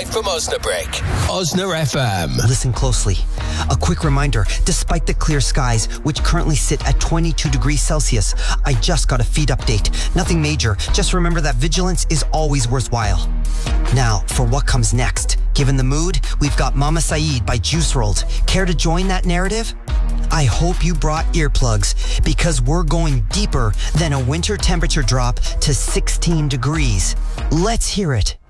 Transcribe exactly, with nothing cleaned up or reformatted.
live from Osnabrück. Osna F M. Listen closely. A quick reminder, despite the clear skies, which currently sit at twenty-two degrees Celsius, I just got a feed update. Nothing major, just remember that vigilance is always worthwhile. Now, for what comes next. Given the mood, we've got Mama Saeed by Juice world. Care to join that narrative? I hope you brought earplugs, because we're going deeper than a winter temperature drop to sixteen degrees. Let's hear it.